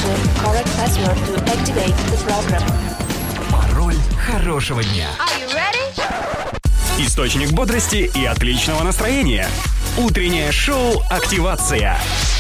Enter correct password to activate the program. Пароль хорошего дня. Are you ready? Источник бодрости и отличного настроения. Утреннее шоу «Активация».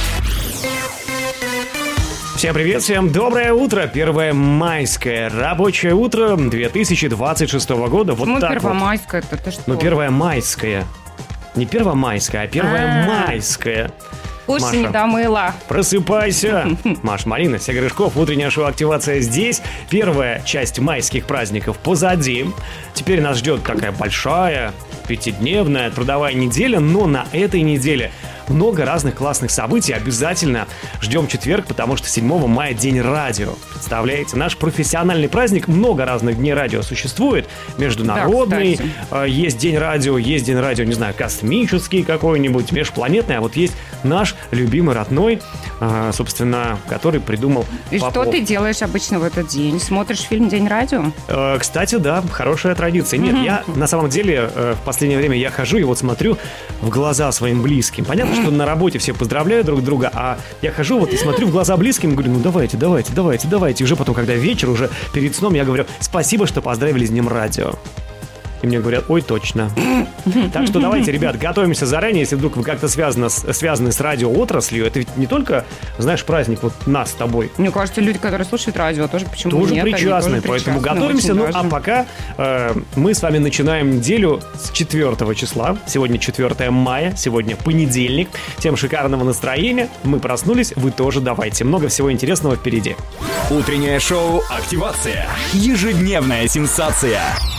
Всем привет, всем доброе утро. Первое майское рабочее утро 2026 года. Вот так первомайское, это что? Ну, первое майское. Не первомайское, а первое майское. Уши не домыла. Просыпайся. Маш, Марина, Сергей Гришков, утреннее шоу «Активация» здесь. Первая часть майских праздников позади. Теперь нас ждет такая большая, пятидневная трудовая неделя, но на этой неделе много разных классных событий. Обязательно ждем четверг, потому что 7 мая день радио. Представляете, наш профессиональный праздник. Много разных дней радио существует. Международный, да, есть день радио, не знаю, космический какой-нибудь, межпланетный. А вот есть наш любимый родной, собственно, который придумал И Попов. Что ты делаешь обычно в этот день? Смотришь фильм «День радио»? Кстати, да, хорошая традиция. Нет, я на самом деле в последнее время я хожу и вот смотрю в глаза своим близким. Понятно, что на работе все поздравляют друг друга, а я хожу вот и смотрю в глаза близким и говорю, ну давайте. И уже потом, когда вечер, уже перед сном, я говорю, спасибо, что поздравили с Днем радио. И мне говорят, ой, точно. Так что давайте, ребят, готовимся заранее. Если вдруг вы как-то связаны с радиоотраслью, это ведь не только, знаешь, праздник вот нас с тобой. Мне кажется, люди, которые слушают радио, тоже почему-то тоже причастны, поэтому готовимся. Ну, а пока мы с вами начинаем неделю с 4 числа. Сегодня 4 мая, сегодня понедельник. Всем шикарного настроения. Мы проснулись, вы тоже давайте. Много всего интересного впереди. Утреннее шоу «Активация». Ежедневная сенсация.